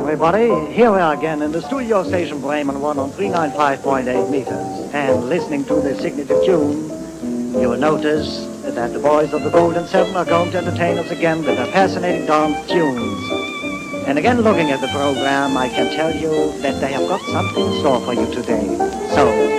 everybody. Here we are again in the studio station Bremen 1 on 395.8 meters. And listening to the signature tune, you will notice that the boys of the Golden Seven are going to entertain us again with their fascinating dance tunes. And again, looking at the program, I can tell you that they have got something in store for you today. So,